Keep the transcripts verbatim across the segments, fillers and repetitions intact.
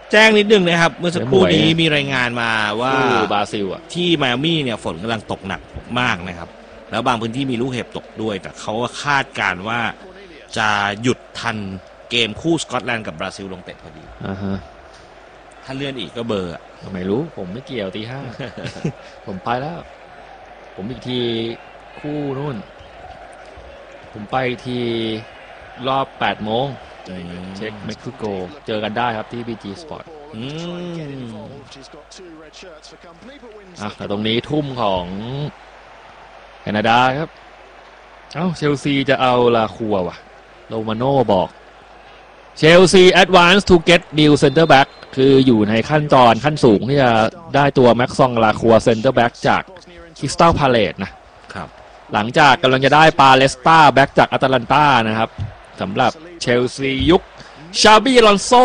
แจ้งนิดนึงนะครับเมื่อสักครู่นี้มีรายงานมาว่าบราซิลอ่ะที่ไมอามี่เนี่ยฝนกำลังตกหนักมากนะครับแล้วบางพื้นที่มีลูกเห็บตกด้วยแต่เขาคาดการณ์ว่าจะหยุดทันเกมคู่สกอตแลนด์กับบราซิลลงเตะพอดีอ่าฮะถ้าเลื่อนอีกก็เบอร์ไม่รู้ผมไม่เกี่ยวตีห้า ผมไปแล้วผมอีกทีคู่นู่นผมไปทีรอบแปดโมงเช็คเม็กซิโกเจอกันได้ครับที่ บี จี Sport อืมอ่ะแต่ตรงนี้ทุ่มของแคนาดาครับเอ้าเชลซีจะเอาลาคัวว่ะโรมาโน่บอกเชลซี advance to get new center back คืออยู่ในขั้นตอนขั้นสูงที่จะได้ตัวแม็กซองลาคัว center back จากคริสตัลพาเลซนะครับหลังจากกำลังจะได้ปาเลสตาแบ็กจากอาตาลันตานะครับสำหรับเชลซียุคชาบีลอนโซ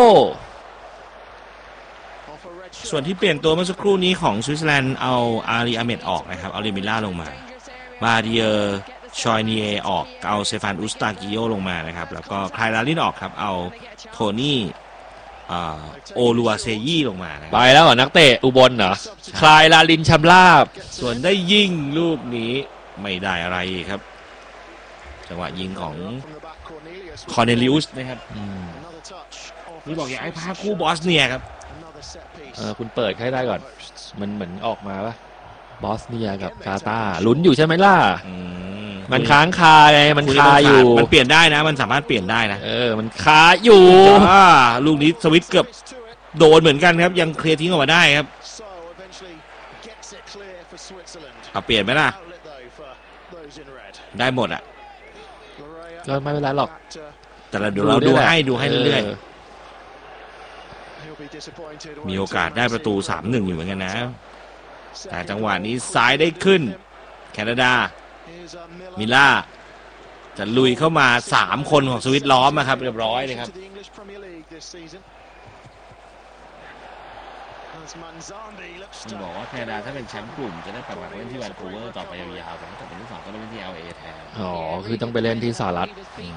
ส่วนที่เปลี่ยนตัวเมื่อสักครู่นี้ของสวิตเซอร์แลนด์เอาอารีอาเมดออกนะครับเอาเรมิล่าลงมามาเดียชอยเนียออกเอาเซฟานอุสตากิโยลงมานะครับแล้วก็คลายลาลินออกครับเอาโทนี่โอลูอาเซยี่ลงมาไปแล้วเหรอนักเตะอุบลเหรอคลายลาลินชำลาบส่วนได้ยิงลูกนี้ไม่ได้อะไรครับจังหวะยิงของคอร์เนลิอุสนะครับนี่บอกอยากให้พาคู่บอสเนียครับเออคุณเปิดให้ได้ก่อนมันเหมือนออกมาปะบอสเนียกับกาตาร์ลุ้นอยู่ใช่ไหมล่ะมันค้างคาไงมันคาอยู่มันเปลี่ยนได้นะมันสามารถเปลี่ยนได้นะเออมันคาอยู่ลูกนี้สวิตเกือบโดนเหมือนกันครับยังเคลียร์ทิ้งออกมาได้ครับเอาเปลี่ยนไหมล่ะได้หมดอ่ะก็ไม่เป็นไรหรอกแต่เราเดี๋ยวเราดูให้ดูให้เรื่อยๆมีโอกาสได้ประตู สามหนึ่ง อยู่เหมือนกันนะแต่จังหวะนี้ซ้ายได้ขึ้นแคนาดามิล่าจะลุยเข้ามาสามคนของสวิตล้อมนะครับเรียบร้อยเลยครับที่บอกว่าแคนาดาถ้าเป็นแชมป์กลุ่มจะได้กลับมาเล่นที่แวนคูเวอร์ต่อไปยาวๆแต่ถ้าเป็นที่สองก็เล่นที่ แอล เอ แทนอ๋อคือต้องไปเล่นที่สหรัฐ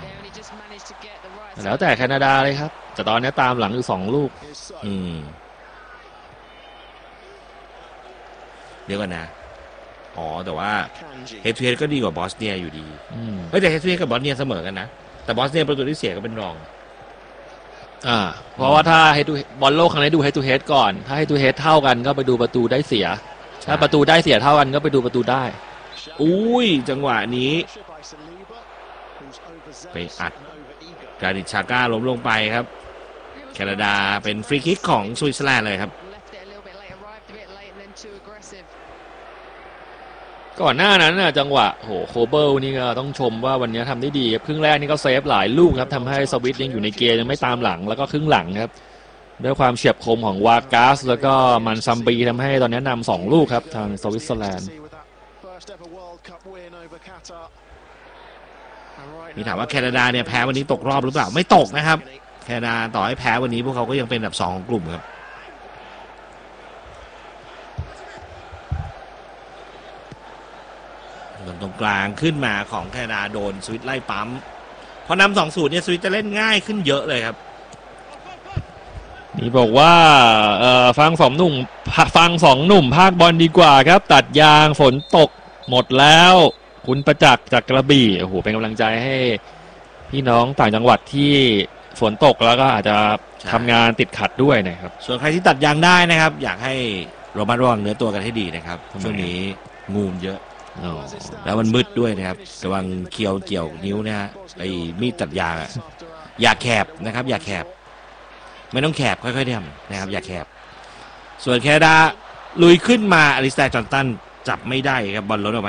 แล้วแต่แคนาดาเลยครับแต่ตอนนี้ตามหลังอยู่สองลูกอืมเดี๋ยวก่อนนะอ๋อแต่ว่าเฮดทูเฮดก็ดีกว่าบอสเนียอยู่ดีเฮ้ยแต่เฮดทูเฮดกับบอสเนียเสมอกันนะแต่บอสเนียประตูที่เสียก็เป็นรองอ่าเพราะว่าถ้าเฮดทูบอลโลกครั้งนี้ดูเฮดทูเฮดก่อนถ้าเฮดทูเฮดเท่ากันก็ไปดูประตูได้เสียถ้าประตูได้เสียเท่ากันก็ไปดูประตูได้อุ้ยจังหวะนี้ไปอัดกาดิชาก้าล้มลงไปครับแคนาดาเป็นฟรีคิกของสวิตเซอร์แลนด์เลยครับก่อนหน้านั้นน่ะจังหวะโหโคเบิลนี่ก็ต้องชมว่าวันนี้ทำได้ดีครึ่งแรกนี่ก็เซฟหลายลูกครับทำให้สวิตยังอยู่ในเกมยังไม่ตามหลังแล้วก็ครึ่งหลังครับด้วยความเฉียบคมของวากาสแล้วก็มันซัมบีทำให้ตอนนี้นำสองลูกครับทางสวิตเซอร์แลนด์มีถามว่าแคนาดาเนี่ยแพ้วันนี้ตกรอบหรือเปล่าไม่ตกนะครับแคนาดาต่อให้แพ้วันนี้พวกเขาก็ยังเป็นอันดับสองของกลุ่มครับตรงกลางขึ้นมาของแคนาดาโดนสวิตไล่ปั๊มพอนำสองศูนย์เนี่ยสวิตจะเล่นง่ายขึ้นเยอะเลยครับนี่บอกว่าเอ่อฟังสองหนุ่มฟังสองหนุ่มภาคบอลดีกว่าครับตัดยางฝนตกหมดแล้วคุณประจักษ์จากกระบี่โอ้โหเป็นกำลังใจให้พี่น้องต่างจังหวัดที่ฝนตกแล้วก็อาจจะทำงานติดขัดด้วยนะครับส่วนใครที่ตัดยางได้นะครับอยากให้ระมัดระวังเนื้อตัวกันให้ดีนะครับช่วงนี้งูเยอะแล้วมันมืดด้วยนะครับระวังเคี้ยวเกี่ยวนิ้วนะฮะไอ้มีดตัดยางอย่าแคบนะครับอย่าแคบไม่ต้องแคบค่อยๆทำนะครับอย่าแคบส่วนแคนาดาลุยขึ้นมาอลิสแตร์จอห์นตันจับไม่ได้ครับบอลล้นออกไป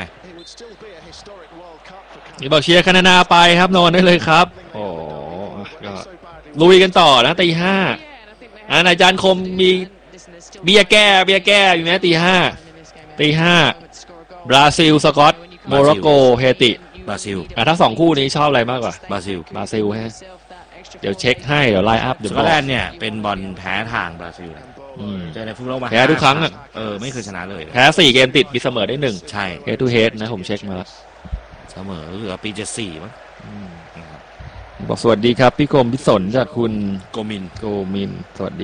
นี่บอกเชียร์แคนาดาไปครับนอนได้เลยครับโอ้ก็ลุยกันต่อนะตีห้าอาจารย์คมมีเบียร์แก้เบียร์แก้อยู่นะตีห้าตีห้าบราซิลสกอตโมร็อกโกเฮติบราซิลอ่ะถ้าสองคู่นี้ชอบอะไรมากกว่าบราซิลบราซิลฮะเดี๋ยวเช็คให้เดี๋ยวไลน์อัพเดี๋ยวสกอตแลนด์เนี่ยเป็นบอลแพ้ทางบราซิลเจอในฟุตบอลมาแพ้ทุกครั้งเออไม่เคยชนะเลยแพ้สี่เกมติดมีเสมอได้หนึ่งใช่เฮดทูเฮดนะผมเช็คมาแล้วเสมอเหลือปีเจ็ดสี่มั้งบอกสวัสดีครับพี่กรมพิศนจากคุณโกมินโกมินสวัสดี